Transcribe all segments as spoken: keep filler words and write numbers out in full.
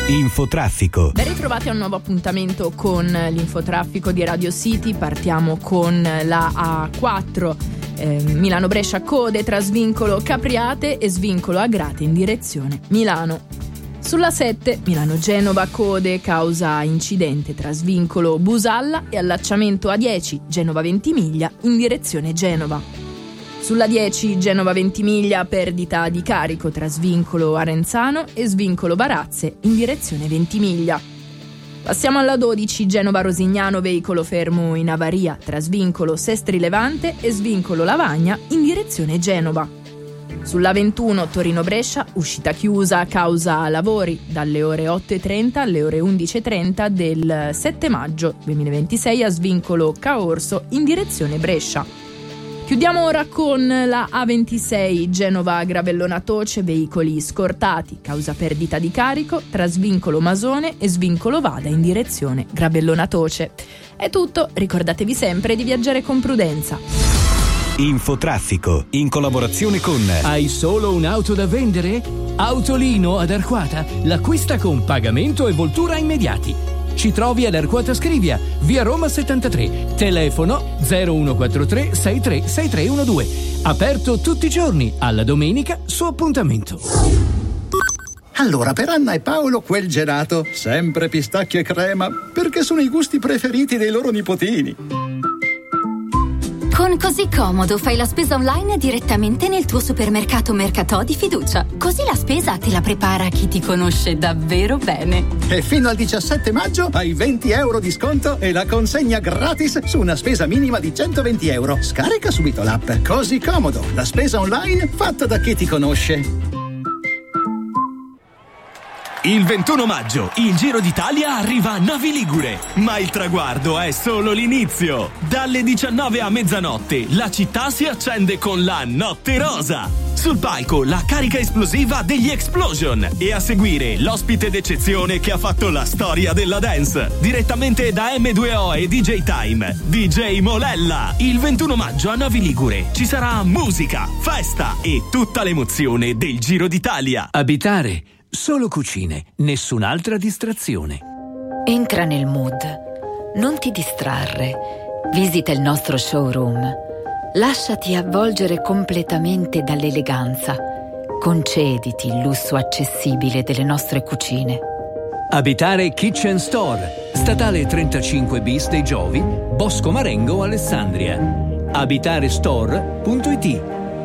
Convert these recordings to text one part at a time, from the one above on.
Infotraffico. Ben ritrovati a un nuovo appuntamento con l'infotraffico di Radio City. Partiamo con la A quattro, eh, Milano-Brescia, code tra svincolo Capriate e svincolo Agrate in direzione Milano. Sulla sette, Milano-Genova, code causa incidente tra svincolo Busalla e allacciamento A dieci, Genova Ventimiglia in direzione Genova. Sulla dieci, Genova Ventimiglia, perdita di carico tra svincolo Arenzano e svincolo Varazze in direzione Ventimiglia. Passiamo alla dodici, Genova Rosignano, veicolo fermo in avaria tra svincolo Sestri Levante e svincolo Lavagna in direzione Genova. Sulla ventuno, Torino Brescia, uscita chiusa a causa lavori dalle ore otto e trenta alle ore undici e trenta del sette maggio duemilaventisei a svincolo Caorso in direzione Brescia. Chiudiamo ora con la A ventisei, Genova Gravellona Toce, veicoli scortati causa perdita di carico tra svincolo Masone e svincolo Vada in direzione Gravellona Toce. È tutto, ricordatevi sempre di viaggiare con prudenza. Infotraffico, in collaborazione con... Hai solo un'auto da vendere? Autolino ad Arquata, l'acquista con pagamento e voltura immediati. Ci trovi ad Arquata Scrivia, via Roma settantatré, telefono zero uno quattro tre sei tre sei tre uno due. Aperto tutti i giorni, alla domenica su appuntamento. Allora, per Anna e Paolo quel gelato, sempre pistacchio e crema, perché sono i gusti preferiti dei loro nipotini. Con Così Comodo fai la spesa online direttamente nel tuo supermercato Mercatò di fiducia. Così la spesa te la prepara chi ti conosce davvero bene. E fino al diciassette maggio hai venti euro di sconto e la consegna gratis su una spesa minima di centoventi euro. Scarica subito l'app. Così Comodo, la spesa online fatta da chi ti conosce. Il ventuno maggio il Giro d'Italia arriva a Novi Ligure, ma il traguardo è solo l'inizio. Dalle diciannove a mezzanotte la città si accende con la Notte Rosa. Sul palco la carica esplosiva degli Explosion e a seguire l'ospite d'eccezione che ha fatto la storia della dance. Direttamente da emme due o e D J Time, D J Molella. Il ventuno maggio a Novi Ligure ci sarà musica, festa e tutta l'emozione del Giro d'Italia. Abitare. Solo cucine, nessun'altra distrazione. Entra nel mood. Non ti distrarre. Visita il nostro showroom. Lasciati avvolgere completamente dall'eleganza. Concediti il lusso accessibile delle nostre cucine. Abitare Kitchen Store. Statale trentacinque bis dei Giovi, Bosco Marengo, Alessandria. Abitarestore punto it.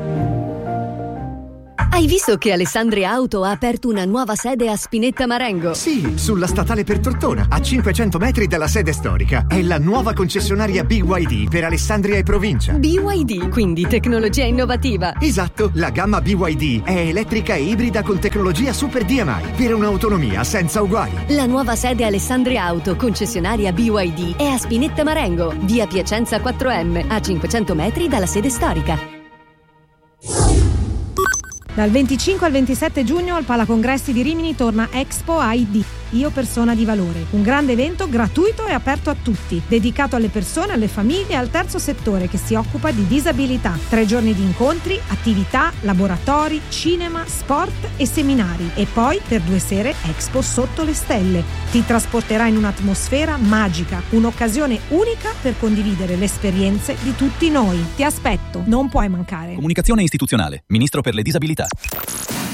Hai visto che Alessandria Auto ha aperto una nuova sede a Spinetta Marengo? Sì, sulla statale per Tortona, a cinquecento metri dalla sede storica. È la nuova concessionaria B Y D per Alessandria e provincia. B Y D, quindi tecnologia innovativa. Esatto, la gamma B Y D è elettrica e ibrida con tecnologia Super D M I per un'autonomia senza uguali. La nuova sede Alessandria Auto, concessionaria B Y D, è a Spinetta Marengo, via Piacenza quattro M, a cinquecento metri dalla sede storica. Dal venticinque al ventisette giugno al Palacongressi di Rimini torna Expo I D, Io Persona di Valore, un grande evento gratuito e aperto a tutti, dedicato alle persone, alle famiglie e al terzo settore che si occupa di disabilità. Tre giorni di incontri, attività, laboratori, cinema, sport e seminari. E poi, per due sere, Expo sotto le stelle. Ti trasporterà in un'atmosfera magica, un'occasione unica per condividere le esperienze di tutti noi. Ti aspetto, non puoi mancare. Comunicazione istituzionale, Ministro per le disabilità.